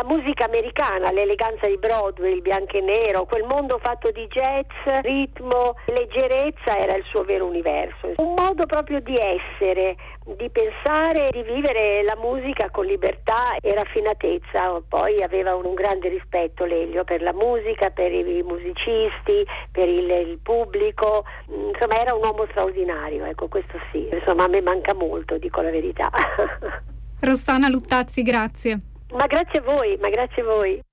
la musica americana, l'eleganza di Broadway, il bianco e nero, quel mondo fatto di jazz, ritmo, leggerezza era il suo vero universo. Un modo proprio di essere, di pensare, di vivere la musica con libertà e raffinatezza. Poi aveva un grande rispetto Lelio per la musica, per i musicisti, per il pubblico, insomma era un uomo straordinario, ecco, questo sì, insomma a me manca molto, dico la verità. Rossana Luttazzi, grazie. Ma grazie a voi.